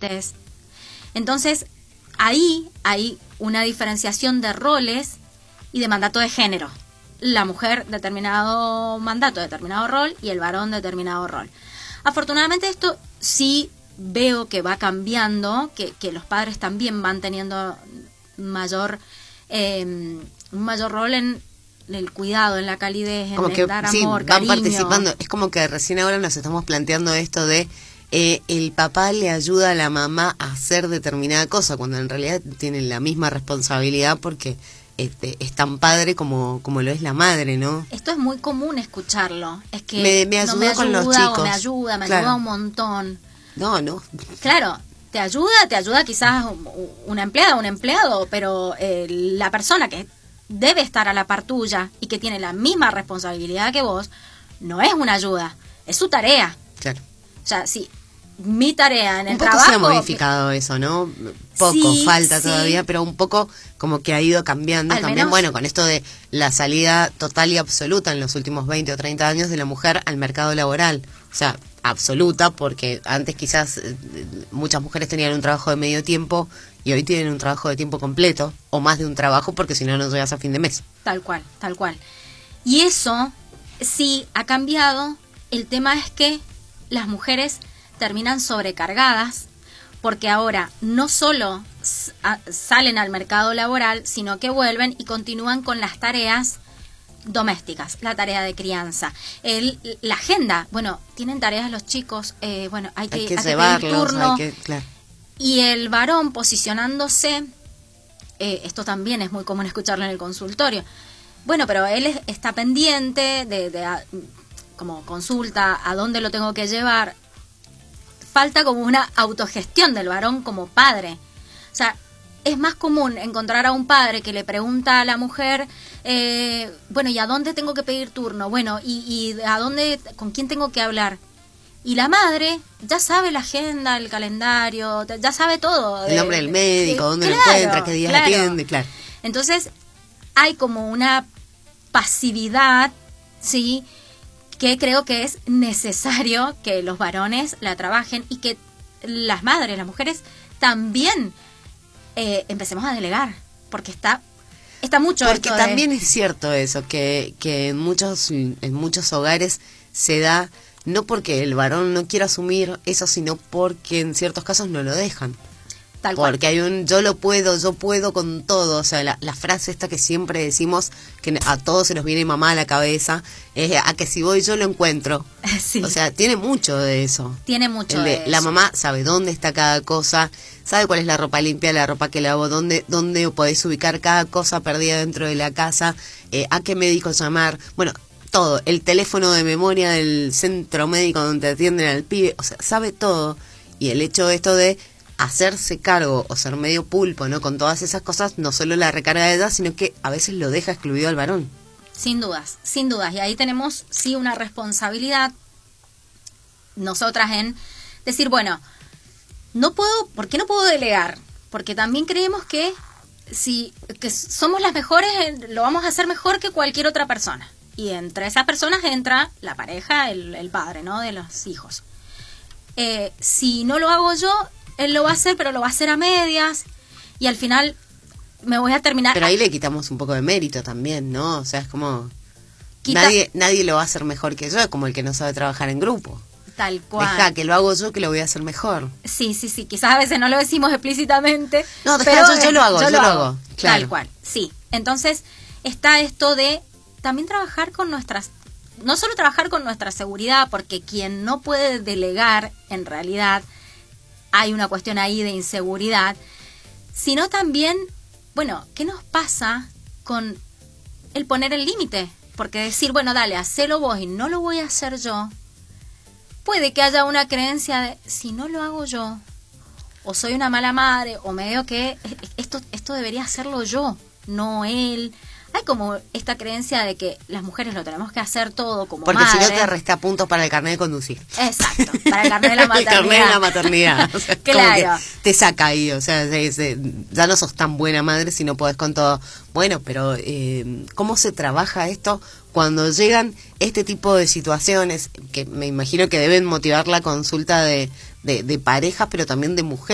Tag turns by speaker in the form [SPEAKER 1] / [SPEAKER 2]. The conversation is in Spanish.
[SPEAKER 1] estés. Entonces, ahí hay una diferenciación de roles y de mandato de género. La mujer determinado mandato, determinado rol, y el varón determinado rol. Afortunadamente esto sí veo que va cambiando, que los padres también van teniendo un mayor rol en el cuidado, en la calidez,
[SPEAKER 2] como
[SPEAKER 1] en
[SPEAKER 2] que,
[SPEAKER 1] el dar
[SPEAKER 2] sí,
[SPEAKER 1] amor,
[SPEAKER 2] van
[SPEAKER 1] cariño.
[SPEAKER 2] participando. Es como que recién ahora nos estamos planteando esto de el papá le ayuda a la mamá a hacer determinada cosa, cuando en realidad tienen la misma responsabilidad porque es tan padre como lo es la madre, ¿no?
[SPEAKER 1] Esto es muy común escucharlo. Es que
[SPEAKER 2] me ayudó
[SPEAKER 1] no me ayuda
[SPEAKER 2] con los chicos.
[SPEAKER 1] o me ayuda
[SPEAKER 2] Claro.
[SPEAKER 1] un montón.
[SPEAKER 2] No.
[SPEAKER 1] Claro, te ayuda quizás una empleada, un empleado, pero la persona que debe estar a la par tuya y que tiene la misma responsabilidad que vos, no es una ayuda, es su tarea.
[SPEAKER 2] Claro.
[SPEAKER 1] O sea, si mi tarea en el
[SPEAKER 2] Un poco
[SPEAKER 1] trabajo...
[SPEAKER 2] se ha modificado eso, ¿no? Poco,
[SPEAKER 1] Sí,
[SPEAKER 2] falta
[SPEAKER 1] sí.
[SPEAKER 2] todavía, pero un poco como que ha ido cambiando
[SPEAKER 1] Al
[SPEAKER 2] también,
[SPEAKER 1] menos-
[SPEAKER 2] bueno, con esto de la salida total y absoluta en los últimos 20 o 30 años de la mujer al mercado laboral. O sea, absoluta, porque antes quizás muchas mujeres tenían un trabajo de medio tiempo y hoy tienen un trabajo de tiempo completo, o más de un trabajo, porque si no, no llegas a fin de mes.
[SPEAKER 1] Tal cual, tal cual. Y eso sí ha cambiado. El tema es que las mujeres terminan sobrecargadas porque ahora no solo salen al mercado laboral, sino que vuelven y continúan con las tareas domésticas, la tarea de crianza, la agenda. Bueno, tienen tareas los chicos, bueno, hay que
[SPEAKER 2] llevarlos,
[SPEAKER 1] pedir turno.
[SPEAKER 2] claro.
[SPEAKER 1] Y el varón posicionándose, esto también es muy común escucharlo en el consultorio. Bueno, pero él está pendiente como consulta a dónde lo tengo que llevar. Falta como una autogestión del varón como padre. O sea, es más común encontrar a un padre que le pregunta a la mujer, bueno, ¿y a dónde tengo que pedir turno? Bueno, ¿y a dónde, con quién tengo que hablar? Y la madre ya sabe la agenda, el calendario, ya sabe todo.
[SPEAKER 2] El nombre del médico, dónde lo
[SPEAKER 1] claro,
[SPEAKER 2] encuentra, qué días
[SPEAKER 1] claro.
[SPEAKER 2] atiende, claro.
[SPEAKER 1] Entonces, hay como una pasividad, ¿sí?, que creo que es necesario que los varones la trabajen y que las madres, las mujeres, también empecemos a delegar, porque está mucho
[SPEAKER 2] porque
[SPEAKER 1] esto
[SPEAKER 2] también es cierto eso, que en muchos hogares se da, no porque el varón no quiera asumir eso, sino porque en ciertos casos no lo dejan.
[SPEAKER 1] tal cual.
[SPEAKER 2] Porque hay yo puedo con todo. O sea, la frase esta que siempre decimos, que a todos se nos viene mamá a la cabeza, es a que si voy yo lo encuentro.
[SPEAKER 1] Sí.
[SPEAKER 2] O sea, tiene mucho de eso.
[SPEAKER 1] Tiene mucho de
[SPEAKER 2] La
[SPEAKER 1] eso.
[SPEAKER 2] mamá sabe dónde está cada cosa, sabe cuál es la ropa limpia, la ropa que lavo, dónde podéis ubicar cada cosa perdida dentro de la casa, a qué médico llamar. Bueno, todo. El teléfono de memoria del centro médico donde atienden al pibe. O sea, sabe todo. Y el hecho de esto de hacerse cargo o ser medio pulpo, ¿no?, con todas esas cosas, no solo la recarga de edad, sino que a veces lo deja excluido al varón.
[SPEAKER 1] Sin dudas, sin dudas. Y ahí tenemos, sí, una responsabilidad nosotras en decir, bueno, ¿por qué no puedo delegar? Porque también creemos que que somos las mejores, lo vamos a hacer mejor que cualquier otra persona. Y entre esas personas entra la pareja, el padre, ¿no?, de los hijos. Si no lo hago yo, él lo va a hacer, pero lo va a hacer a medias y al final me voy a terminar...
[SPEAKER 2] Pero ahí le quitamos un poco de mérito también, ¿no? O sea, es como...
[SPEAKER 1] Quita-
[SPEAKER 2] Nadie lo va a hacer mejor que yo, es como el que no sabe trabajar en grupo.
[SPEAKER 1] Tal cual.
[SPEAKER 2] Deja que lo hago yo, que lo voy a hacer mejor.
[SPEAKER 1] Sí, quizás a veces no lo decimos explícitamente.
[SPEAKER 2] No,
[SPEAKER 1] pero
[SPEAKER 2] yo lo hago. Claro.
[SPEAKER 1] Tal cual, sí. Entonces está esto de también trabajar con no solo trabajar con nuestra seguridad, porque quien no puede delegar, en realidad hay una cuestión ahí de inseguridad, sino también, bueno, ¿qué nos pasa con el poner el límite? Porque decir, bueno, dale, hacelo vos y no lo voy a hacer yo, puede que haya una creencia de, si no lo hago yo, o soy una mala madre, o medio que esto debería hacerlo yo, no él. Hay como esta creencia de que las mujeres lo tenemos que hacer todo como
[SPEAKER 2] Porque
[SPEAKER 1] madre.
[SPEAKER 2] si no te resta puntos para el carnet de conducir.
[SPEAKER 1] Exacto, para el carnet de la maternidad.
[SPEAKER 2] El carnet de la maternidad. O sea,
[SPEAKER 1] Claro.
[SPEAKER 2] como que te saca ahí, o sea, ya no sos tan buena madre si no podés con todo. Bueno, pero ¿cómo se trabaja esto cuando llegan este tipo de situaciones que me imagino que deben motivar la consulta de parejas, pero también de mujeres?